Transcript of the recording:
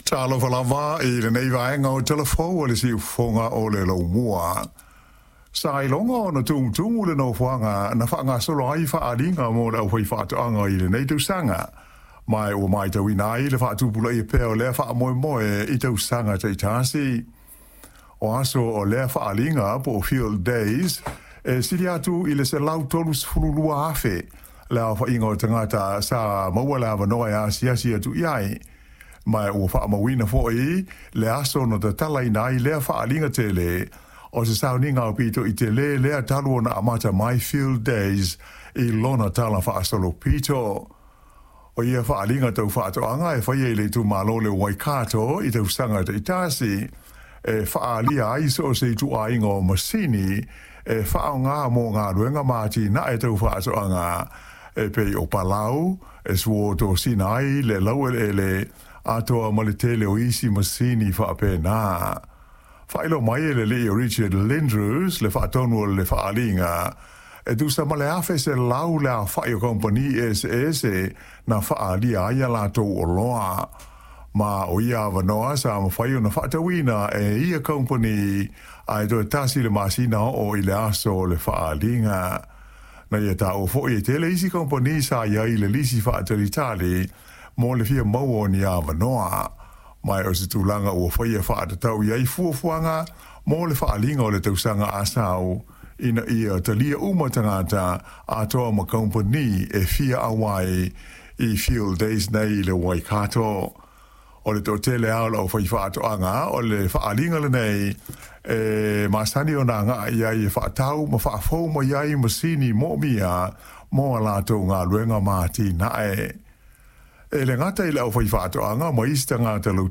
Talo falava I le nei vaenga o telefo o le si fonga o le lo mua. Sa I longa o na tungu le no fuanga na whanga solo ai wha aringa mo na hui whaatoanga I le nei tausanga. Mai o mai tau inai le whaatupula I peo lea wha moe moe I tausanga te itasi. O aso o lea wha aringa po Field Days siri atu I le se lau tolus fululua hafe. Lea wha inga o tangata sa maua lea wanoa ya siasi atu iai. Mai o wha mawina fo I le aso no te tala inai lea wha aringa te le. O se sauninga o pito I te le lea talu o na amata My Field Days I lona tala wha asolo pito. O ia wha aringa tau wha atoanga whai le tu malo le Waikato I tau sanga te itasi. Wha alia aiso se tu ainga o masini wha o ngā mo ngā ruenga māti na tau wha atoanga pe o Palau suo to Sinai le lauele le atoa malitele o isi masini wha pe nā. Whailo mai le Richard Lindrews le whaatonu le whaalinga. Tu sa male afe se lau le a whaio kompani SS na whaalia ia lato o loa. Ma o ia wanoa sa ma whaio na whaatawina ia kompani ai to tasi le masina o I le aso le whaalinga. Na ia ta o fo I tele isi kompani sa ia I le lisi whaatalitali mo le fia mau ni a wanoa. Mai o se tūlanga ua whaia whaatatau iai fuafuanga mo le whaalinga o le tausanga asau ina ia talia umatangata atoa ma kompani fia awai I Field Days nei le Waikato. O le tōtele ao lau whai whaatoanga o le whaalinga le nei masani o nā ngā iai whaatau ma whaafau ma iai masini mo mia mo alato ngā luenga māti nae. Le ngata I le au whai whaatoanga ma istanga te lau